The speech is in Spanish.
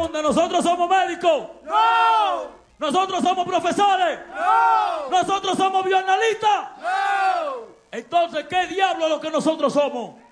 pregunta, ¿nosotros somos médicos? ¡No! ¿Nosotros somos profesores? ¡No! ¿Nosotros somos bioanalistas? ¡No! Entonces, ¿qué diablo es lo que nosotros somos?